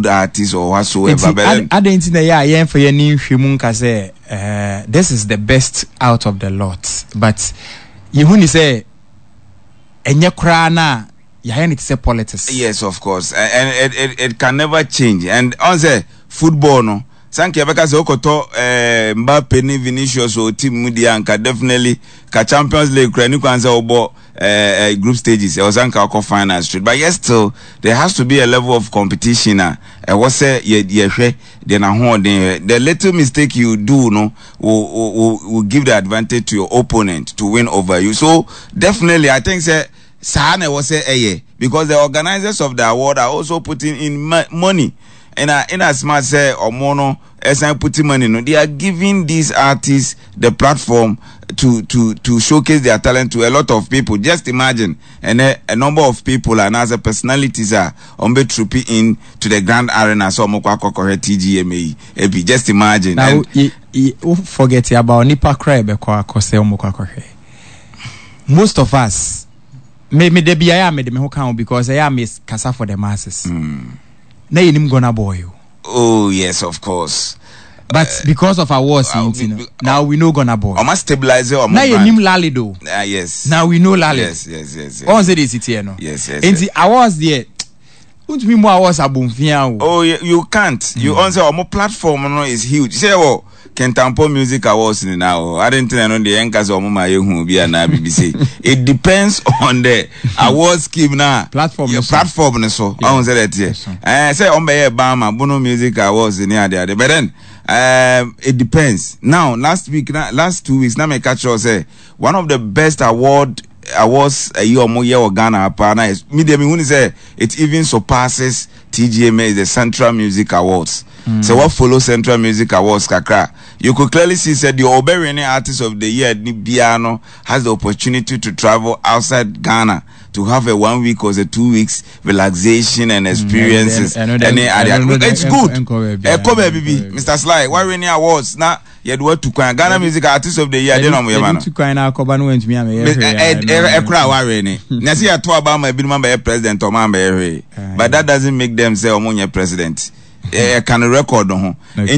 good artist or whatsoever. But I didn't know yeah for your new Shimunka say this is the best out of the lot. But you only say enya krana ya need to say politics. Yes, of course. And it can never change. And on the football no Sanke because Okoto Mbappe ni Vinicius or team Mudianka definitely ka Champions League krani kwanza obo group stages or Sanka oko final street. But yes, still there has to be a level of competition. What say the little mistake you do no will give the advantage to your opponent to win over you. So definitely I think say Sahane was say because the organizers of the award are also putting in money. In as much say or mono as I putting money no, they are giving these artists the platform to showcase their talent to a lot of people. Just imagine and a number of people and as a personalities are on be trooping in to the grand arena so mokwa kokore TGMA ebi just imagine. Now you forget about nipa cry be kwa kose mokwa kokore. Most of us me de bia me de me ho kan because I am kasa for the masses. Na yenim gonna boy. Oh yes, of course. But because of our wars, now we know gonna boy. I must stabilize or now yenim Lalido. Yes. Now we know Lalido. Yes. On say this here no. Yes. And the awards there. Don't me more awards abunfia. Oh, you can't. You answer our platform no is huge. Say Kentampo Music Awards now. I didn't know the anchors or Mama Yehu be na BBC. It depends on the award scheme now. Platform. Your platform so. I won't say that here. Say on by Bama Bono Music Awards in there. But then it depends. Now last 2 weeks, now me catch you say one of the best awards a year or more year or Ghana partner is me say it even surpasses TGMA, the Central Music Awards. So what follows Central Music Awards kakra? You could clearly see said the Obereni Artist of the Year Biano has the opportunity to travel outside Ghana to have a 1 week or 2 weeks relaxation and experiences. It's good. Mr. Sly, why Reni Awards now? You do to Ghana Music Artist of the Year. I don't know Nasi ya to Obama be member president or member, but that doesn't make them say Omonia president. Can record no.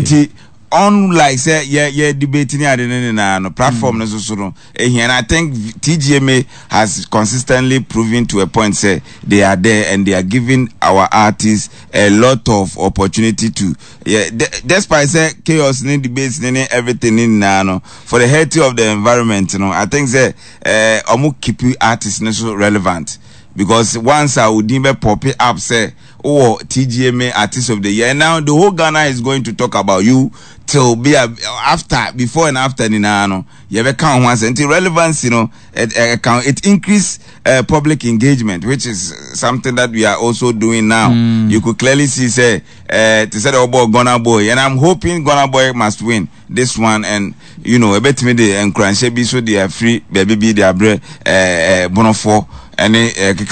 Unlike say debating no platform and I think TGMA has consistently proven to a point say they are there and they are giving our artists a lot of opportunity to despite say chaos in debates in everything in no for the health of the environment I think say keep artists so relevant because once I would even pop it up say TGMA Artist of the Year and now the whole Ghana is going to talk about you till before and after Ninano. You have count once until relevance, it increase public engagement, which is something that we are also doing now. You could clearly see say to say about Ghana Boy, and I'm hoping Ghana Boy must win this one, and a bit me the and be so they are free, baby, they are bonofo. And I think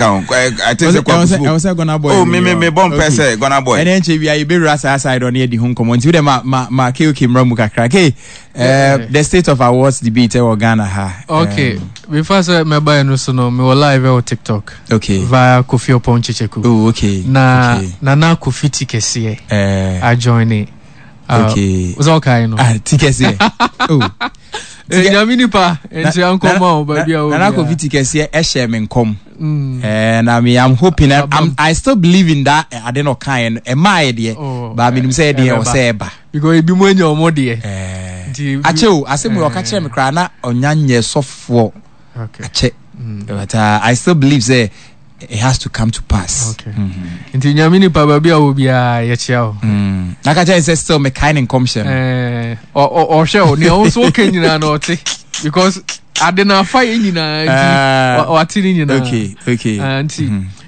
I was gonna boy. Oh, me bomb person gonna boy. And then we are be rasa side on the home common. You them ma Kimramu kakra. The state of awards debate or Ghana ha. Okay. We first me buy no so no me live on TikTok. Okay. Via Kofi Opon-Chicheku. Oh, okay. Na Kofi tikesi I join it. Okay. Was okay no. Tikesi. Oh. Nyaminipa enche ankoma baby o na Kofi tikesi ehye me nkom and I'm hoping I still believe in that I don't know kind e my there but me say there o say eba because e bi mo nya omo there ache asem we oka kire me kra na onyanye sofo okay ache but I still believe say it has to come to pass. Okay. Inti nyaminipa baby o bia ye chia o na ka say still me kind in commission or show ni also kenyina na ote because adena fire nyina o atini nyina okay anti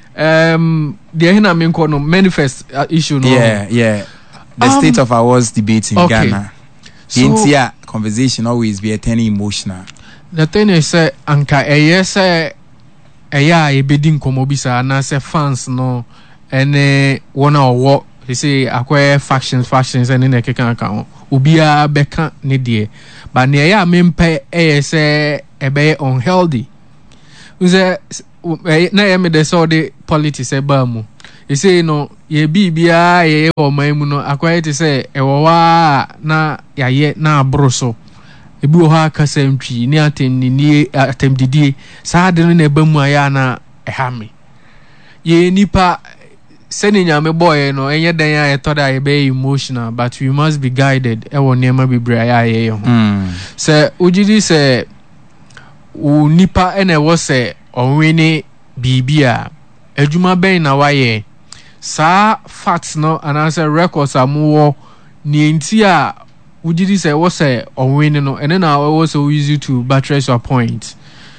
the hina me nko no manifest issue no yeah the state of awards debate in Ghana the entire conversation always be turning emotional. The thing is say anka say e bedi nkomo bisa na say fans no ene wona owo they say akwa factions and in keka kan obia beka ne de but na ya mempe say ebe unhealthy we say na ya me the so the politics e ba mu you say no ye bibia ye oman mu no akwai te say e wo wa na yaye na abroso ebi wo ha kasantwi ni atemdidie saa de no na eba mu aya na ehame ye nipa seni nyame boy no enye dan ya etoda ye be emotional but we must be guided e wo niam bebre aya ye ho se ujidi se u nipa ene wo se onwini bibia adwuma ben na waye saa facts no anase records amuwo ni enti a ujidi say wo say onwini no ene na wo so easy to buttress your point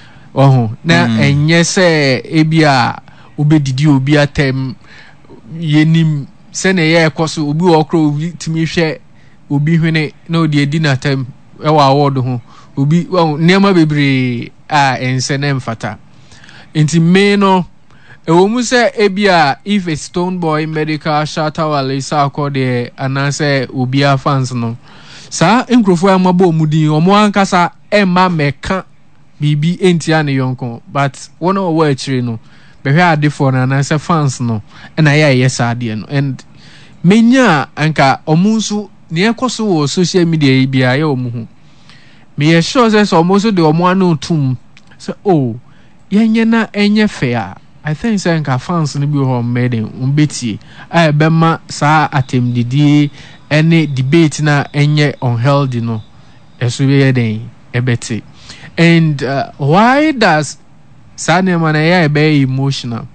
na enye say ebia obedidi obi atem yenim se ne ye ekoso obi okro obi timi hwe obi hwene na odi edi na tem e wa award ho obi niam bebre a ense na mfata enti me no ewomu se ebia if a Stone Boy medical shatter wale sa akode anase obia fans no sa enkrofo amabo omudi omo ankasa emma meka bibi entia ne yonko but one o wa chire no behwe ade for na anase fans no na yes ade no and menya anka omunsu ne ekoso wo social media bia ya omuhu me ye sure say omunsu de omo anu tum so yenye na enye fair I think say nka fans ni bi ho made umbeti ai bema saa atemdidi any debate na enye unhealthy no eso be den ebeti and why does sanema na ya be emotional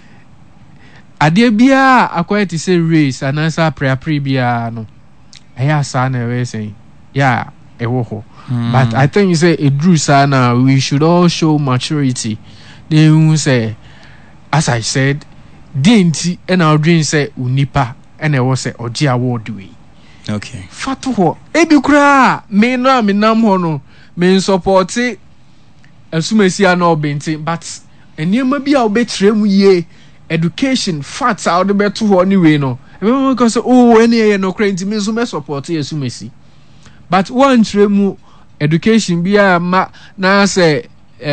ade bia akwai to say race anansa pre bia no aya sana we say yeah ewo ho but I think you say it drew sana we should all show maturity they say as I said, dinti and our dream say unipa and I was say oji award we. Okay. Fatu ho. Ebi kura me no me nam ho no me support it asumesi ana obenti but enema bi a obetre mu ye education facts out the beto ho anyway no. Everyone because any no crazy me so me support asumesi. But one tre mu education bi a ma na say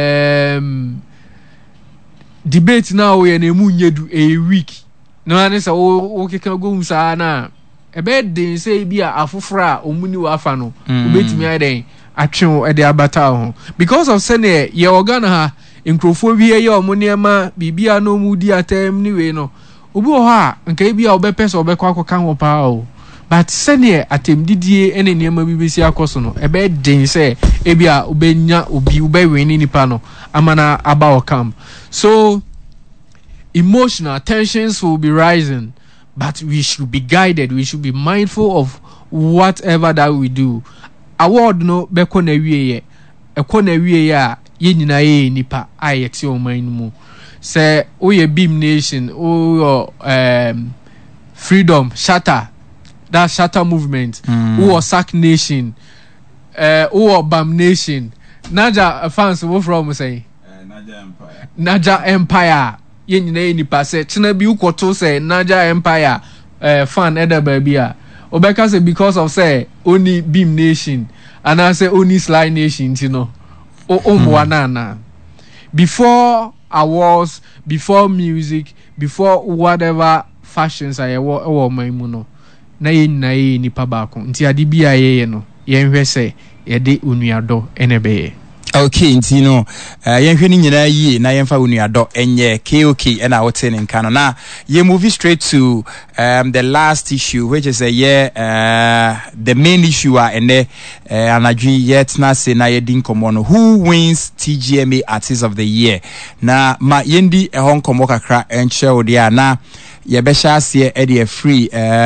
debate now we na emu nyedu a week no ane say o keka go musa na ebe den say bia afofra omuni wa afa no obetimi aden atwe e de abata ho because of sene ye organ ha nkrofo wie ye omuni ma bibia no mu di atem ni we no obi ho ha nka bia obepese obekwa akoka ho pa o but sene atem didie ene niam bibisi akoso no ebe den say ebia obenya obi obeweni nipa no amana about camp. So emotional tensions will be rising, but we should be guided. We should be mindful of whatever that we do. Award no beko na wiye ekona wiye ya ye nyina ye nipa ayete o man mu. Say oye Beam Nation o freedom shatter that shatter movement o Sack Nation o Bam Nation Naja fans wo from say Naja Empire ye nyina nipa say chena bi ukoto say Naja Empire fan eda baby a obeka say because of say only Beam Nation and I say only Sly Nation you know na before awards, before music, before whatever fashions I ewo maimu no na ye nipa ba ko nti ade bia ye no ye nhwe say ye de onuado enebe. Okay, nti no yenhwe ni nyina yi na yemfa onuado enye KOK and I wote in Kano na ye move straight to the last issue which is the main issue and anadwi yet na say na yedin komo who wins TGMA Artist of the Year na ma yendi ehon komo kakra enche odi na ye be sha se e de free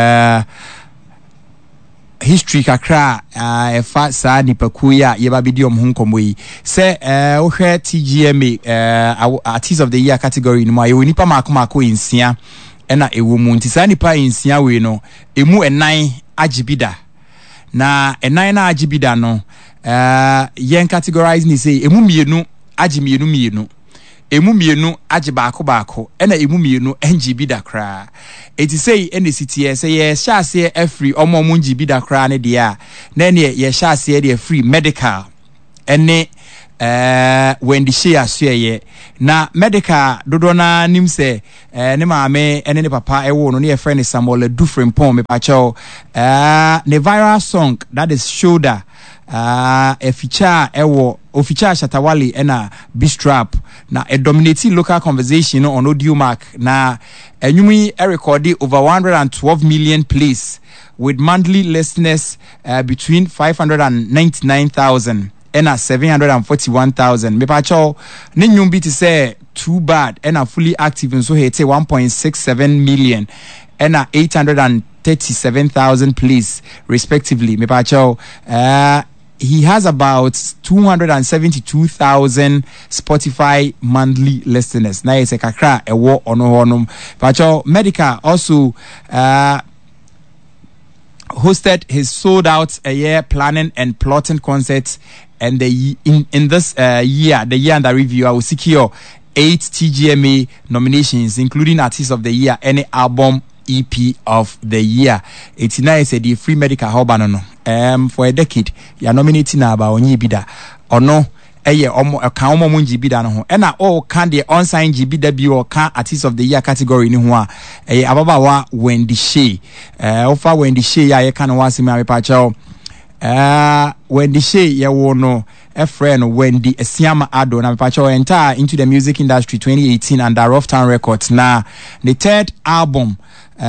history kakra fa sa nipaku ya yeba bidiom ho nkomo yi se wo hwe TGMA Artist of the Year category no ma ye nipa mako insia ena ewo mu nti sa nipa insia we no emu enan agibida na enan na agibida no yen categorize ni say emu mienu agi mienu emu mienu agi baako ena emu mienu ngibida kra eti say ene sitie say ye hyase free omo ngibida kra ne dia na ne ye hyase de free medical ene when the share asye na medical dodo na nim se ne maame ene ne papa ewo no ne ye friend Samuel Dufrempon me pa cho ne viral song that is Shoulder a feature ewo official Shatawale ena Bistrap na a dominating local conversation on Audiomack na enyumi recorded over 112 million plays with monthly listeners between 599,000 and 741,000. Me pacho ne nyum bi to say too bad and fully active and so he 1.67 million and 837,000 plays respectively. Me pacho he has about 272,000 Spotify monthly listeners. Na it's a kakra a war on honum. Pacho Medica also hosted his sold out a year planning and plotting concerts, and in this year, the year under review, I will secure 8 TGMA nominations, including Artist of the Year, any album EP of the year. 89 said the Free Medical Hobanono. For a decade, you are nominating about onye bida or no. Eye ka omo munji bida no ho e na all can the unsigned GB debut or can Artist of the Year category ni ho a ababawa Wendy Shea ofa Wendy Shea ya kan wasimi amepacho Wendy Shea ye wo no a friend Wendy Esiama Ado na amepacho enter into the music industry 2018 under Rough Town Records. Na the third album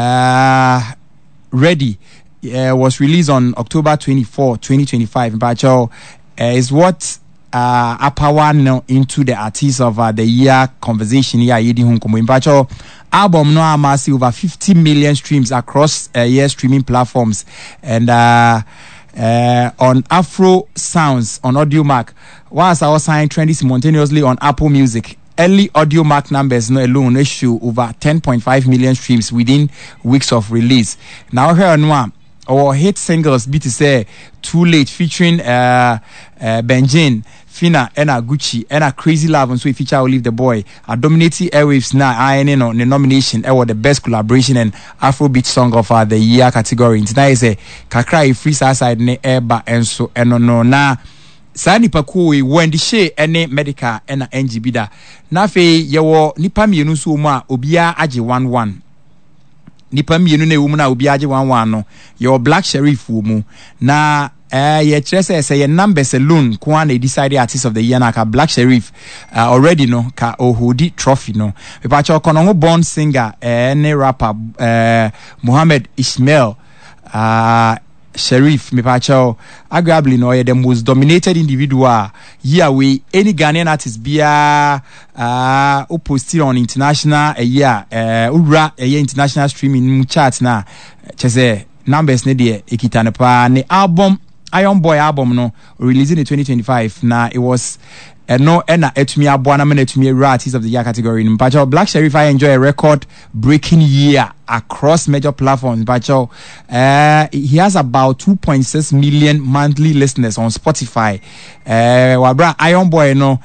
Ready was released on October 24 2025 amepacho is what power now into the Artist of the Year conversation here yedi hunkomo impacho album no amassed over 50 million streams across year streaming platforms, and on Afro Sounds on Audiomack, whilst I was signed trending simultaneously on Apple Music. Early Audiomack numbers no alone issue over 10.5 million streams within weeks of release. Now here on one our hit singles be to say Too Late featuring Benjin, Fina, Ena Gucci, Ena Crazy Love, and so feature Will Leave the Boy. A dominating airwaves now ironing on the nomination the best collaboration and Afrobeat song of the year category. Tonight is a Kakra free side ne eba and so no na Sani Pakui Wendy Shea ene Medica ena NGB da. Nafe yewo nipa mienu so mu a obia age 11. Nipa mienu na ewu mu na obia age 11 no. Your Black Sheriff wo mu na ye trese say your numbers alone ko an decide Artist of the Year na ka Black Sheriff already no ka ohodi trophy no. We pa cho kono born singer ne rapper Muhammad Ismail Sheriff me pacho agreeably no the most dominated individual year we any Ghanaian artist bia posted on international ura international streaming chart na chese numbers ne de ekitane pa ne album Iron Boy album no released in 2025 na it was no ena etumi aboa na me etumi Artist of the Year category in Pacho Black Sheriff. I enjoy a record breaking year across major platforms. Pacho he has about 2.6 million monthly listeners on Spotify. Wabra Iron Boy no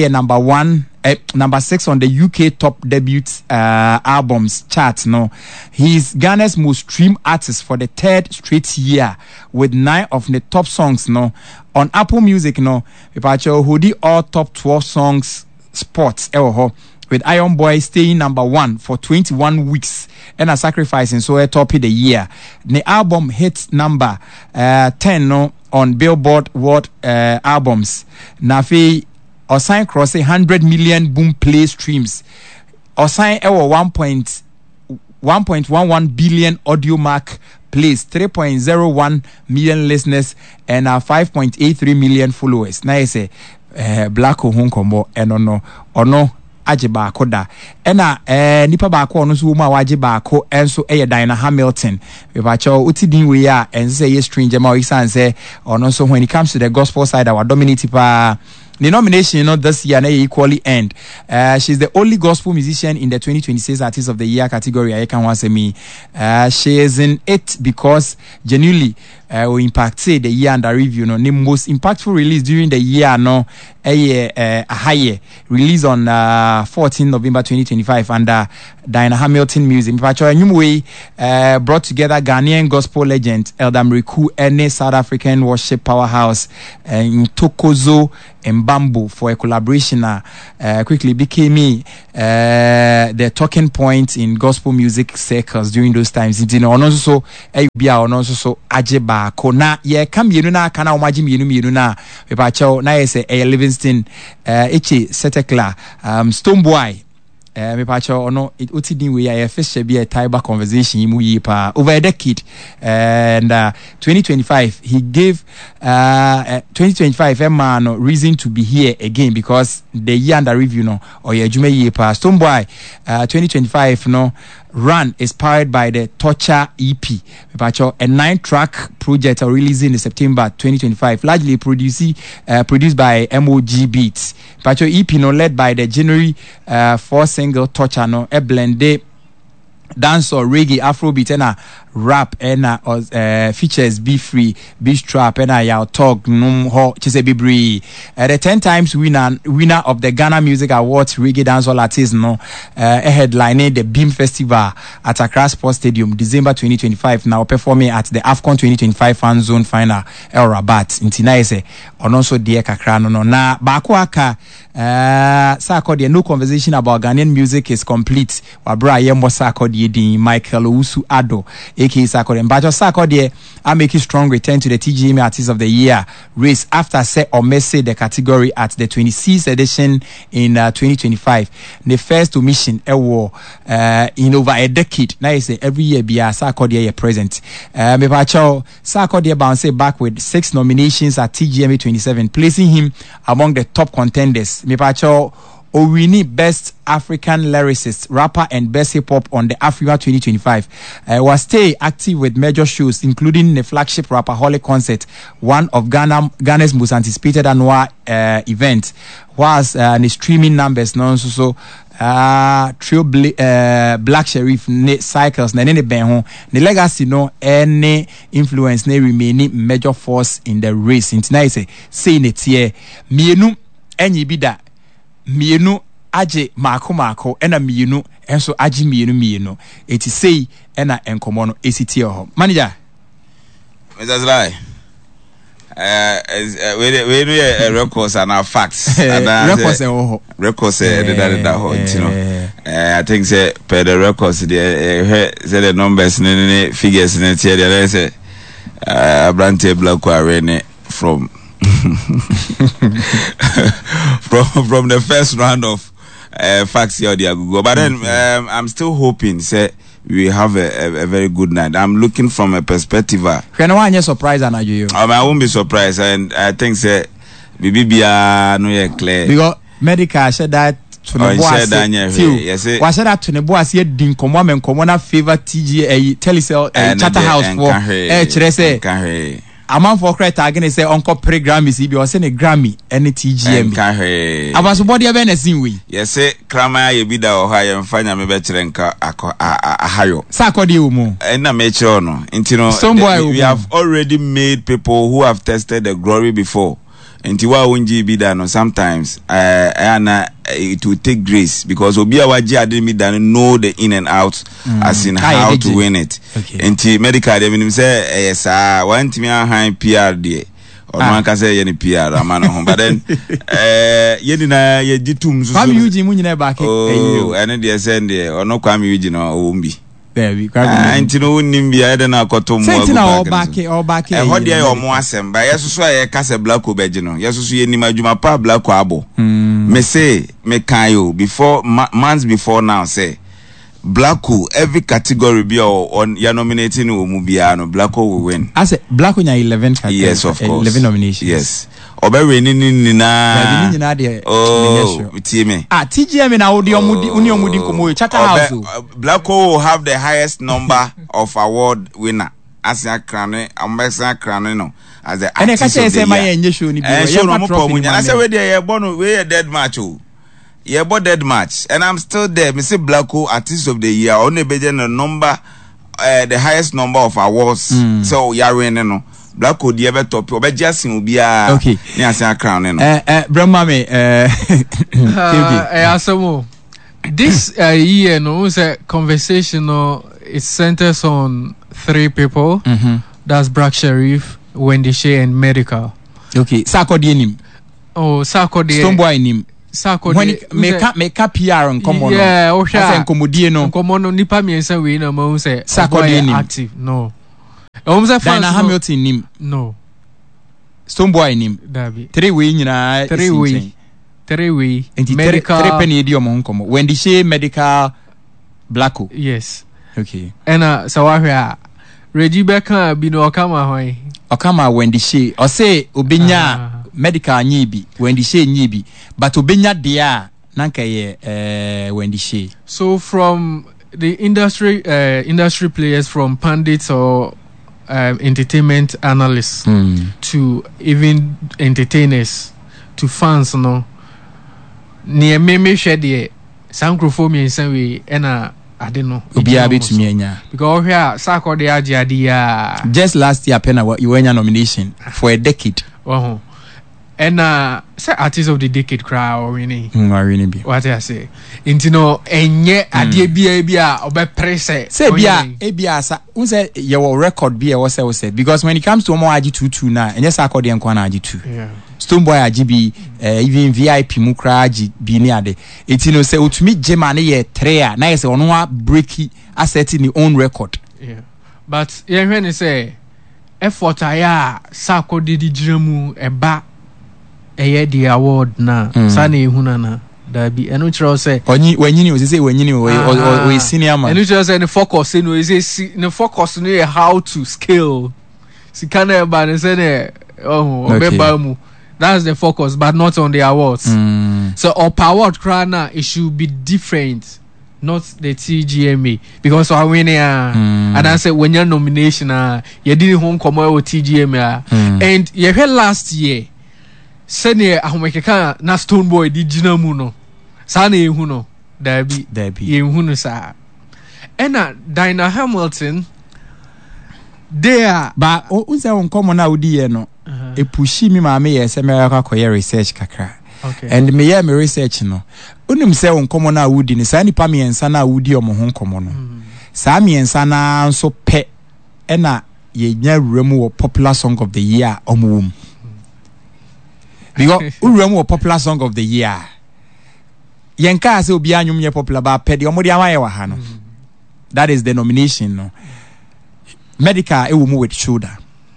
number 6 on the UK top debut albums chart no. He's Ghana's most streamed artist for the third straight year with 9 of the top songs no. On Apple Music no, Pacho Hoodie all top 12 songs spots with Iron Boy staying number 1 for 21 weeks and a sacrificing so a top of the year. The album hit number 10 no on Billboard World albums. Nafi Osign cross 100 million boom play streams. Osign 1.11 billion Audiomack plays, 3.01 million listeners, and 5.83 million followers. Now I say Black Ohunkombo and ono aje baako da ena nipa baako ono so wo ma waje baako enso Diana Hamilton we ba cho uti din we ya ense ye stranger ma we san say ono so when it comes to the gospel side our dominate pa. The nomination this year equally end. She's the only gospel musician in the 2026 Artist of the Year category. I can say me. She is in it because genuinely we impacted the year under review. No, the most impactful release during the year a higher release on 14 November 2025 under Diana Hamilton Music. Mpacho Enyumwe brought together Ghanaian gospel legend Elder Mriku and South African worship powerhouse Ntokozo and Bamboo for a collaboration quickly became the talking point in gospel music circles during those times. It also bia ono so ajeba ko na ye kam yenu na kana omaji mienu na pepacho na yese Livingston echi Setekla Stonebwoy me pacho ono oti din we ya fish be a Tiber conversation mu yi pa over a decade and 2025 he gave 2025 man reason to be here again because the year under review no or ya jume yi pa Stonebwoy 2025 no run is powered by the Torture EP. A 9-track project releasing in September 2025, largely produced by MOG Beats. Pacho EP no led by the January 4 single Torture no a blended dance or reggae, Afrobeat and rap and features Be Free, Beach Trap and Yaw Talk Num Ho Chise Bibri. The 10 times winner of the Ghana Music Awards reggae dancehall artist no headlining the Beam Festival at Accra Sports Stadium December 2025 now performing at the AFCON 2025 Fan Zone Final El Rabat in Tinaise on also dear Kakra no na Bakwaka Sarkodie no conversation about Ghanaian music is complete. Wabra Yembo Sarkodie di Michael Usu Ado aka Sarkodie. But Sarkodie are making strong return to the TGM Artist of the Year race after set or message the category at the 26th edition in 2025. The first omission in over a decade. Now you say every year be Sarkodie a present. Me pacho Sarkodie bounce back with 6 nominations at TGM 27, placing him among the top contenders. Me pacho Owini Best African Lyricist, Rapper and Best Hip Hop on the Africa 2025. Was stay active with major shows including the flagship Rapperholic concert, one of Ghana's most anticipated annual event. Was the streaming numbers non so Trio Black Sheriff Cycles na ne ben ho the legacy no any influence na remaining major force in the race. Intina say ne tie mienu enyi bida mienu aje mako ena mienu enso aje mienu eti sei ena enkomo no esitie ho manager Mr. Zlai we do records and our facts records that ho you know I think say per the records say the numbers ne figures ne tie there say Abrante Black Arena from from the first round of facts here the Google, but then I'm still hoping say we have a very good night. I'm looking from a perspective. Can one you surprise and you? I won't be surprised, and I think say BBBA no ye clear because medical said that to the boss. Was that to the boss here? Din komo men komo na favor TG Telecel Charterhouse for Among for credit again say Uncle Pre-Grammy CB or send a Grammy any TGM. I was body of anything we. Yes, say Krama ye bida or high and find a better a hayo. Sakodi umu. And a mature no. We have already made people who have tested the glory before. Ntiwa unji bida no sometimes it will take grace because obi awaji ademi dan know the in and out as in how to win it. Nti medical dem say yes want me high PR there or man can say any PR amano ho but then ye na ye gitum so Kwame Eugene mu nyina back and dey send there or no Kwame Eugene no ombi there we no nimbia ede na akoto mu agu back e ho dey omo asem ba yesusu aye kase Black Obeji no yesusu ye nim adwuma pa Black abo me say me kan yo before months before now say Black every category be on ya nominating mu bia no Black will win. I say Black nya 11 categories. Yes, of course. 11 nominations. Yes. Obe ni na oh tie me TGM na odi omudi nkomo Charterhouse Black will have the highest number of award winner as ya krane ambesa krane no as the artist of the year show ni bi show no mo I say we dey ye born we dead match o ye bo dead match and I'm still there me say Black artist of the year on be the number the highest number of awards so ya win no Black Odi ever top obejasin obia ni asan crown no Brahma me asemo this year, no, it's a conversation. No, it centers on 3 people. That's Black Sherif, Wendy Shea, and Medical. Okay, Sarkodie nim. Oh, Sarkodie. Stonebwoy nim. Sarkodie. When make PR on common. Yeah, okay. Asa nkomodie no. Nkomo no nipa miensa we na mo say Sarkodie nim. Active. No. Say Diana Hamilton nim. No. Stonebwoy nim. Dabi. 3 way nyina. 3 way. 3 way. Medical. 3 penny edi omo nkomo. Wendy Shea, Medical, Blacko. Yes. Okay. And so wahwe Reggie Beckham bi no okama hwan. Okama Wendy Shea. O say obenya Medical nyibi, Wendy Shea nyibi, but obenya dia nanka ye Wendy Shea. So from the industry players, from pundits or entertainment analysts to even entertainers to fans, no. Near me share the sankrofo mi we ena I don't know. Obia betumi anya. Because here Sarkodie adia. Just last year Pena you won your nomination for a decade. Oh. And say artist of the decade crowd or winning. Winning be. What I say. Intino enye adie bia obe press. Say bia sa unse your record bia what say because when it comes to Omo AG22 na enye Sarkodie enko na AG2. Yeah. Stonebwoy AGB even VIP mu kra AGB ni ade. Intino say utumi jema na ye 3 na ye say ono wa breaki asset in own record. Yeah. But yeah when you say effort aya Sarkodie di jiramu eba the award na sane ehuna na dabi eno chiro say wanyini we say wanyini we senior man eno chiro say the focus no we say the focus no how to scale sikana ba ne say obeba mu that's the focus but not on the awards so our award crana it should be different not the TGMA because I win and I say when your nomination you didn't home come with TGMA and you heard last year sene ahomekeka na Stonebwoy di gina mu no sa na ehu no dabi ehu no sa ena Diana Hamilton there ba unse won komo na odi ye no e pushi mi ma me ye se me akwa research kakra and me ye me research no unim se won komo na odi ni sa nipa miensa na odi omo ho komo no sa miensa na nso pe ena ye nya wuramu wo popular song of the year omo because Uremu popular song of the year. Yenka say obi anyum ye popular ba pedi omodi amaye wa ha no. That is the nomination no. Medical e wo mu with Shoulder.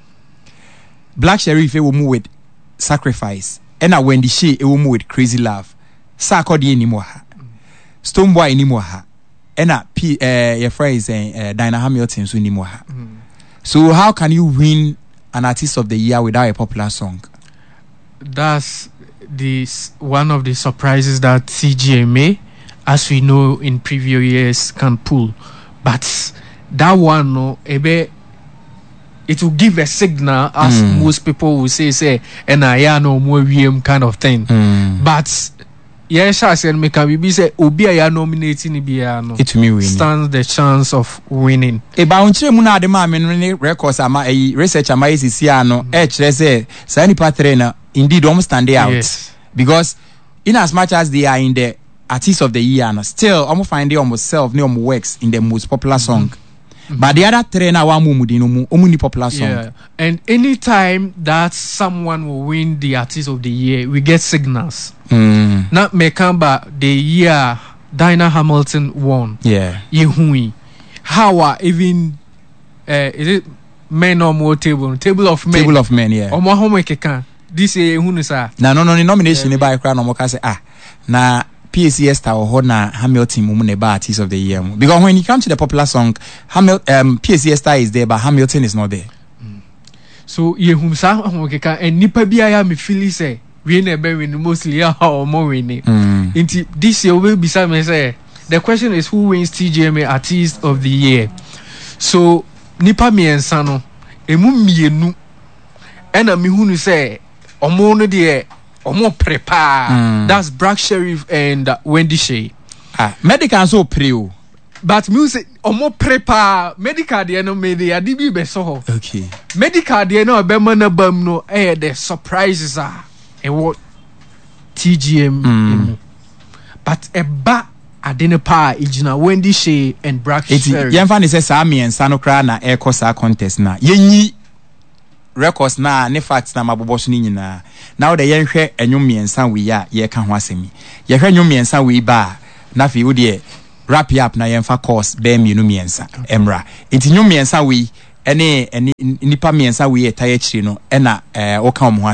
Black Sherif e wo mu with Sacrifice. And Wendy Shea e wo mu with Crazy Love. Sarkodie ni mo ha. Stonebwoy ni mo ha. And your friend is Diana Hamilton so ni mo ha. So how can you win an artist of the year without a popular song? That's one of the surprises that TGMA, as we know in previous years, can pull. But that one, no, it will give a signal, as most people will say, and I know more VM kind of thing. But yes, I said, make a say, Obi nominating Ibiano. It me win. Stands the chance of winning. E ba unchire mu na de ma me records ama research ama isisiano say sani patrena indeed almost stand out. Yes. Because in as much as they are in the artist of the year and still almost find they almost self ne almost works in the most popular song. But the other three na one mu no mu popular song. Yeah. And anytime that someone will win the artist of the year, we get signals. Not Mekamba the year Diana Hamilton won. Yeah. Yehui. How even is it men or more table of men? Table of men, yeah. Or more homework can. This is Hunisa. No, the nomination by crown or more say na PACS star or na Hamilton mumune ba artist of the year. Because when you come to the popular song, PACS star is there, but Hamilton is not there. So Yehumsa Homokeka and Nipa Bia me feel say we never win mostly or more winning. Into this year will be some say the question is who wins TGMA artist of the year. So Nipa mi ensano emu mienu ena mi hunu say omo no de omo prepare. That's Black Sherif and Wendy Shea. Medical so pre. But music omo prepare medical de no me de adibi be so. Okay. Medical de no be man bam no the surprises are what TGM. But eba Adenepa Ijina Wendy Shea and Brack Sherry. Yan fan says Sami and Sanokra na air course contest na yenyi records na ne facts na maboboso ni nyina. Now the yenhwe enwom miensa we ya ye ka ho asemi. Ye hwe enwom miensa we ba na fi wo de wrap up na yenfa course be mienu miensa emra. Enti enwom miensa we ene nipa miensa we eta ye chiri no ena o ka mo